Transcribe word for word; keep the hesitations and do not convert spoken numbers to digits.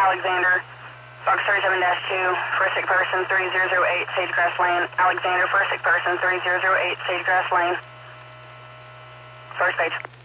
Alexander, Fox thirty-seven dash two, for a sick person, three zero zero eight, Sagegrass Lane. Alexander, for a sick person, three zero zero eight, Sagegrass Lane. First page.